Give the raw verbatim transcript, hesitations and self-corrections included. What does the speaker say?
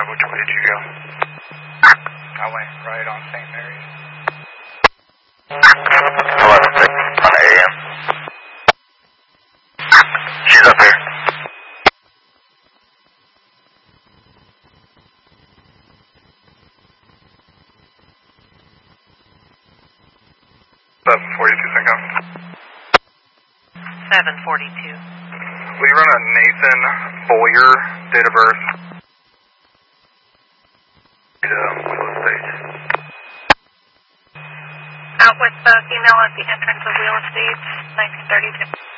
which way did you go? I went right on Saint Mary's. eleven six on A M. She's up here. seven forty-two, Cinco. seven forty-two. Will you run a Nathan Boyer, date of birth? Um, Willow Stage. Out with the female at the entrance of Wheel Estates, nineteen thirty-two.